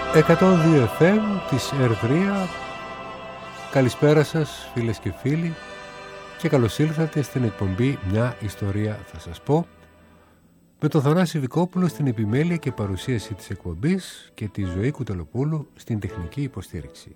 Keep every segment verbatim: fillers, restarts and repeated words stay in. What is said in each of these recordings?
εκατόν δύο εφ εμ της Ερ τρία. Καλησπέρα σας φίλες και φίλοι και καλώς ήλθατε στην εκπομπή «Μια ιστορία θα σας πω», με τον Θανάση Βικόπουλο στην επιμέλεια και παρουσίαση της εκπομπής και τη Ζωή Κουτελοπούλου στην τεχνική υποστήριξη.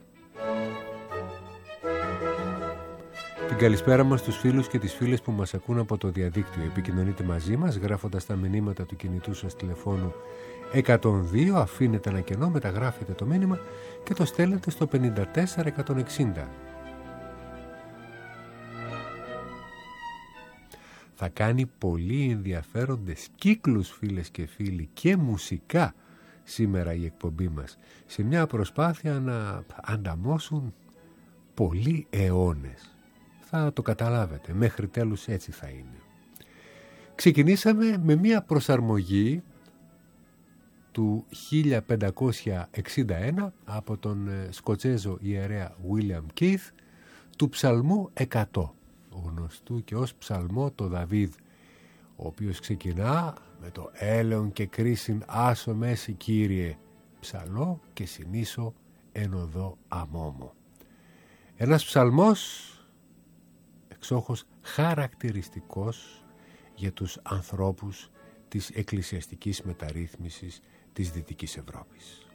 Την καλησπέρα μας στους φίλους και τις φίλες που μας ακούν από το διαδίκτυο. Επικοινωνείτε μαζί μας γράφοντας τα μηνύματα του κινητού σας τηλεφώνου εκατόν δύο, αφήνετε ένα κενό, μεταγράφετε το μήνυμα και το στέλνετε στο πενήντα τέσσερα εκατόν εξήντα. Θα κάνει πολύ ενδιαφέροντες κύκλους, φίλες και φίλοι, και μουσικά σήμερα η εκπομπή μας, σε μια προσπάθεια να ανταμώσουν πολλοί αιώνες. Θα το καταλάβετε, μέχρι τέλους έτσι θα είναι. Ξεκινήσαμε με μια προσαρμογή του χίλια πεντακόσια εξήντα ένα από τον Σκοτσέζο ιερέα William Keith, του ψαλμού εκατό, γνωστού και ως ψαλμό το Δαβίδ, ο οποίος ξεκινά με το «Έλεον και κρίσιν άσο μέση Κύριε, ψαλώ και συνήσω εν οδό αμόμο». Ένας ψαλμός εξόχως χαρακτηριστικός για τους ανθρώπους της εκκλησιαστικής μεταρρύθμισης της Δυτικής Ευρώπης.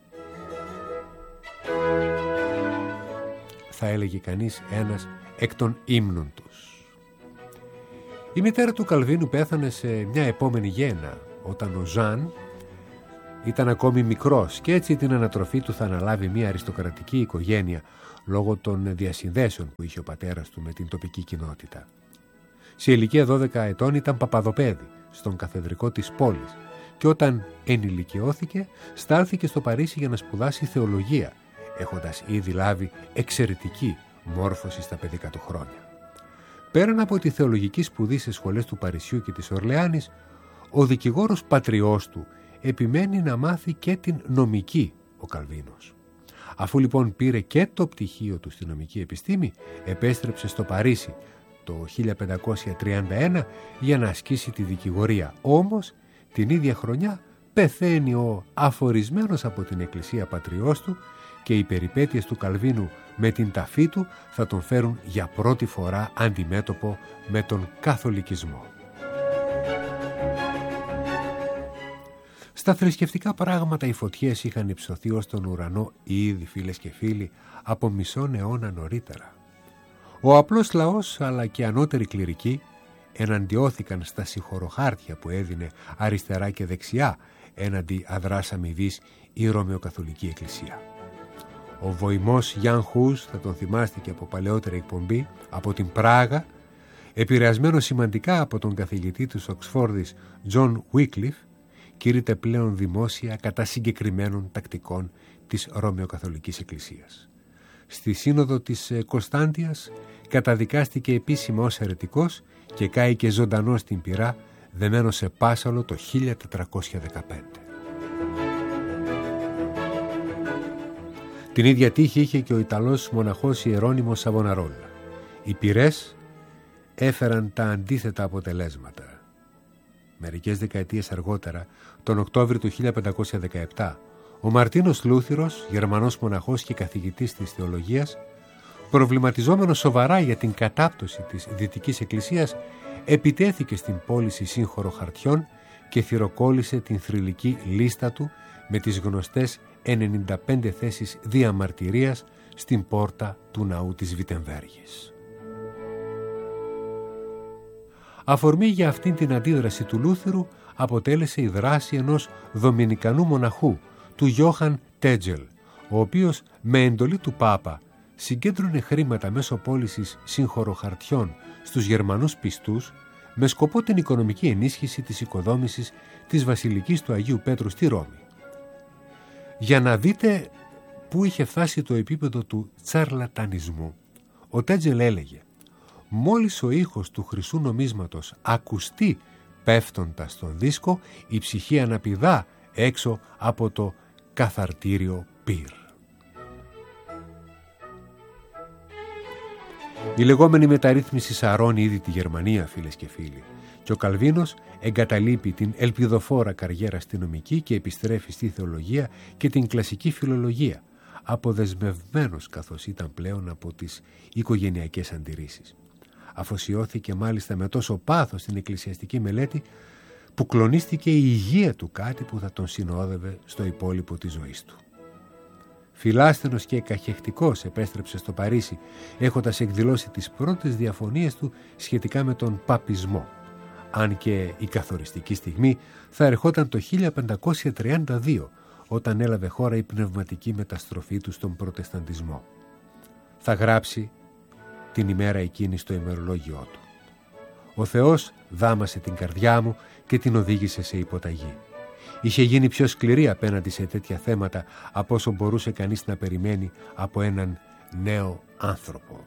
Θα έλεγε κανείς ένας εκ των ύμνων τους. Η μητέρα του Καλβίνου πέθανε σε μια επόμενη γέννα, όταν ο Ζαν ήταν ακόμη μικρός, και έτσι την ανατροφή του θα αναλάβει μια αριστοκρατική οικογένεια λόγω των διασυνδέσεων που είχε ο πατέρας του με την τοπική κοινότητα. Σε ηλικία δώδεκα ετών ήταν παπαδοπέδι στον καθεδρικό της πόλης και όταν ενηλικιώθηκε στάλθηκε στο Παρίσι για να σπουδάσει θεολογία, έχοντας ήδη λάβει εξαιρετική μόρφωση στα παιδικά του χρόνια. Πέραν από τη θεολογική σπουδή σε σχολές του Παρισιού και της Ορλεάνης, ο δικηγόρος πατριός του επιμένει να μάθει και την νομική ο Καλβίνος. Αφού λοιπόν πήρε και το πτυχίο του στη νομική επιστήμη, επέστρεψε στο Παρίσι το χίλια πεντακόσια τριάντα ένα για να ασκήσει τη δικηγορία. Όμως την ίδια χρονιά πεθαίνει ο αφορισμένος από την εκκλησία πατριός του και οι περιπέτειες του Καλβίνου με την ταφή του θα τον φέρουν για πρώτη φορά αντιμέτωπο με τον καθολικισμό. Στα θρησκευτικά πράγματα οι φωτιές είχαν υψωθεί ως τον ουρανό ήδη, φίλες και φίλοι, από μισόν αιώνα νωρίτερα. Ο απλός λαός αλλά και ανώτεροι κληρικοί εναντιώθηκαν στα συγχωροχάρτια που έδινε αριστερά και δεξιά έναντι αδράς αμοιβής η Ρωμαιοκαθολική Εκκλησία. Ο βοημός Γιάν Χούς, θα τον θυμάστε και από παλαιότερη εκπομπή, από την Πράγα, επηρεασμένος σημαντικά από τον καθηγητή του Οξφόρδης Τζον Βίκλιφ, κήρυτε πλέον δημόσια κατά συγκεκριμένων τακτικών της Ρωμαιοκαθολικής Εκκλησίας. Στη σύνοδο της Κωνσταντίας καταδικάστηκε επίσημα ως αιρετικός και κάηκε ζωντανός στην πυρά, δεμένος σε πάσαλο το χίλια τετρακόσια δεκαπέντε. Την ίδια τύχη είχε και ο Ιταλός μοναχός Ιερώνυμος Σαβοναρόλα. Οι πυρές έφεραν τα αντίθετα αποτελέσματα. Μερικές δεκαετίες αργότερα, τον Οκτώβριο του χίλια πεντακόσια δεκαεπτά, ο Μαρτίνος Λούθυρος, Γερμανός μοναχός και καθηγητής της θεολογίας, προβληματιζόμενος σοβαρά για την κατάπτωση της Δυτικής Εκκλησίας, επιτέθηκε στην πώληση συγχωροχαρτιών και θυροκόλλησε την θρυλική λίστα του με τις γνωστές ενενήντα πέντε θέσεις διαμαρτυρίας στην πόρτα του ναού της Βιτεμβέργης. Αφορμή για αυτήν την αντίδραση του Λούθυρου αποτέλεσε η δράση ενός δομινικανού μοναχού, του Γιώχαν Τέτζελ, ο οποίος με εντολή του Πάπα συγκέντρωνε χρήματα μέσω πώλησης συγχωροχαρτιών στους Γερμανούς πιστούς με σκοπό την οικονομική ενίσχυση της οικοδόμησης της Βασιλικής του Αγίου Πέτρου στη Ρώμη. Για να δείτε πού είχε φτάσει το επίπεδο του τσαρλατανισμού, ο Τέτζελ έλεγε: «Μόλις ο ήχος του χρυσού νομίσματος ακουστεί πέφτοντας στον δίσκο, η ψυχή αναπηδά έξω από το καθαρτήριο πυρ». Η λεγόμενη μεταρρύθμιση σαρώνει ήδη τη Γερμανία, φίλες και φίλοι, Και ο Καλβίνος εγκαταλείπει την ελπιδοφόρα καριέρα αστυνομική και επιστρέφει στη θεολογία και την κλασική φιλολογία, αποδεσμευμένος καθώς ήταν πλέον από τις οικογενειακές αντιρρήσεις. Αφοσιώθηκε μάλιστα με τόσο πάθος στην εκκλησιαστική μελέτη που κλονίστηκε η υγεία του, κάτι που θα τον συνόδευε στο υπόλοιπο της ζωής του. Φιλάσθενος και καχεκτικός επέστρεψε στο Παρίσι, έχοντας εκδηλώσει τις πρώτες διαφωνίες του σχετικά με τον παπισμό, αν και η καθοριστική στιγμή θα ερχόταν το χίλια πεντακόσια τριάντα δύο, όταν έλαβε χώρα η πνευματική μεταστροφή του στον προτεσταντισμό. Θα γράψει την ημέρα εκείνη στο ημερολόγιό του: «Ο Θεός δάμασε την καρδιά μου και την οδήγησε σε υποταγή. Είχε γίνει πιο σκληρή απέναντι σε τέτοια θέματα από όσο μπορούσε κανείς να περιμένει από έναν νέο άνθρωπο».